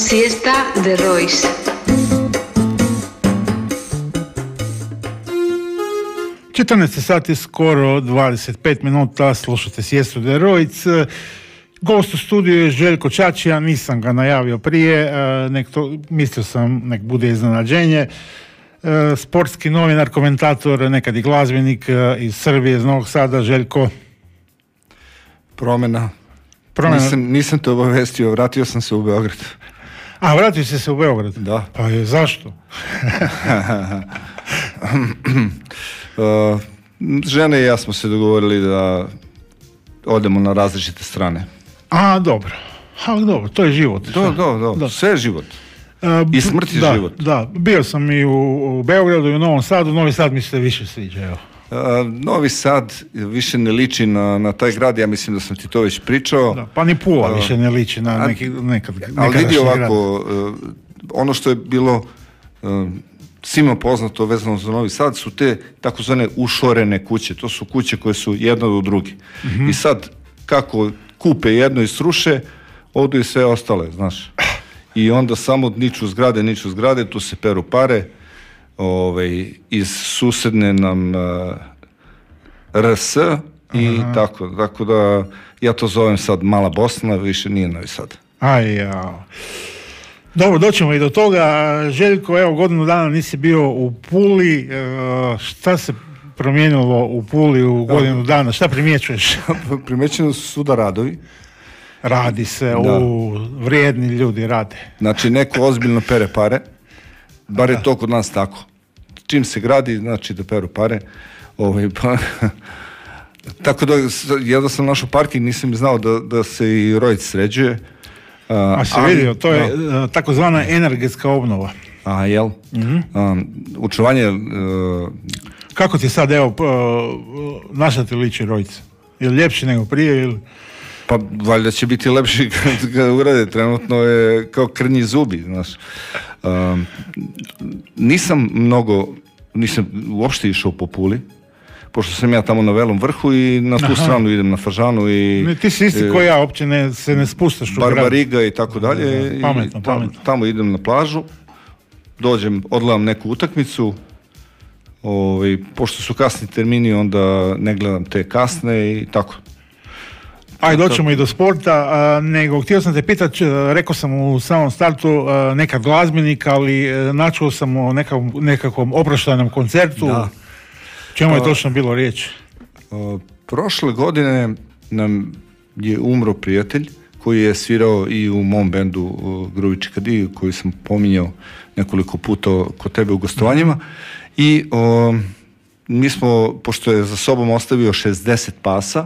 Siesta de Royce. Sati skoro 25 minuta, slušate Siestu de Royce. Gost u studiju je Željko Čačija, nisam ga najavio prije, mislio sam nek bude iznenađenje. Sportski novinar, komentator, nekad i glazbenik iz Srbije, iz Novog Sada. Željko. Promjena. Nisam te obavestio, vratio sam se u Beograd. A, vratio si se u Beograd? Da. Pa je, zašto? Žena i ja smo se dogovorili da odemo na različite strane. A, dobro. Dobro, to je život. Da. Sve je život. I smrt je život. Da, bio sam i u Beogradu i u Novom Sadu. Novi Sad mi se više sviđa, evo. Novi Sad više ne liči na taj grad, ja mislim da sam ti to već pričao. Da, pa ni Pula više ne liči na nekad. Ali vidi ovako, ono što je bilo svima poznato vezano za Novi Sad su te takozvane ušorene kuće. To su kuće koje su jedna do druge. Mm-hmm. I sad, kako kupe jedno i sruše, odu i sve ostale, znaš. I onda samo niču zgrade, tu se peru pare. Iz susedne nam RS i tako da ja to zovem sad Mala Bosna, više nije Novi Sad. Dobro, doćemo i do toga. Željko, evo, godinu dana nisi bio u Puli. Šta se promijenilo u Puli u godinu dana? Šta primjećuješ? Primjećuju su svuda radovi. Radi se, vrijedni ljudi rade. Znači, neko ozbiljno pere pare. Bar je to kod nas tako. Čim se gradi, znači da peru pare. Tako da, ja da sam našao parking, nisam znao da se i Royce sređuje. A se vidio, to je takozvana energetska obnova. A, jel? Mm-hmm. Učuvanje... Kako ti sad, evo, naša ti liči Royce? Je li ljepši nego prije ili... Pa valjda će biti lepši kad ga urade, trenutno je kao krnji zubi, znaš. Nisam uopšte išao po Puli, pošto sam ja tamo na Velom vrhu i na tu stranu idem na Fažanu i... Ti si isti ko ja, uopće se ne spuštaš u grad. Barbariga i tako dalje. Pametno. Tamo idem na plažu, dođem, odgledam neku utakmicu, pošto su kasni termini, onda ne gledam te kasne i tako. Ajde, doćemo i do sporta, nego htio sam te pitati, rekao sam u samom startu, nekad glazbenik, ali načuo sam o nekakvom oproštajnom koncertu. Da. Čemu je točno bilo riječ? Prošle godine nam je umro prijatelj koji je svirao i u mom bendu Gruvići Kadi, koji sam pominjao nekoliko puta kod tebe u gostovanjima. I mi smo, pošto je za sobom ostavio 60 pasa,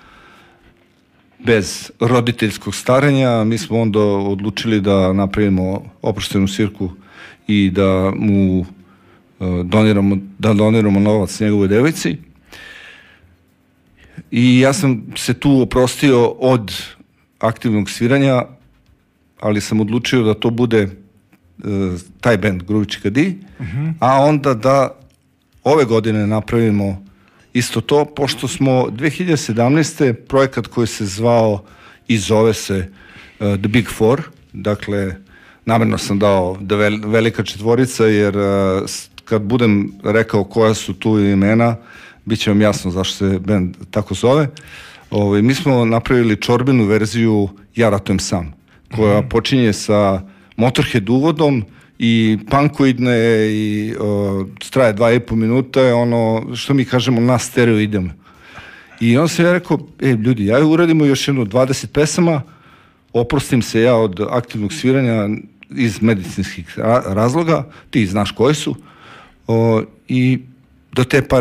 bez roditeljskog starenja, mi smo onda odlučili da napravimo oproštajnu svirku i da mu doniramo novac njegovoj devojci. I ja sam se tu oprostio od aktivnog sviranja, ali sam odlučio da to bude taj bend Gruvići Kadi, a onda da ove godine napravimo isto to, pošto smo 2017. projekat koji se zvao i zove se The Big Four, dakle, namjerno sam dao velika četvorica, jer kad budem rekao koja su tu imena, bit će vam jasno zašto se band tako zove. Mi smo napravili čorbenu verziju Ja ratujem sam, koja počinje sa Motorhead uvodom i punkoidne i traje 2,5 minuta, je ono što mi kažemo na stereo idem. I on se je rekao, ljudi, ja uradimo još jedno 20 pesama, oprostim se ja od aktivnog sviranja iz medicinskih razloga, ti znaš koji su, i do te pare